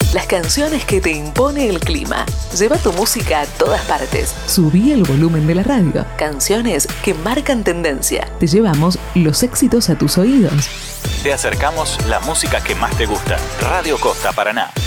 Las canciones que te impone el clima. Lleva tu música a todas partes. Subí el volumen de la radio. Canciones que marcan tendencia. Te llevamos los éxitos a tus oídos. Te acercamos la música que más te gusta. Radio Costa Paraná.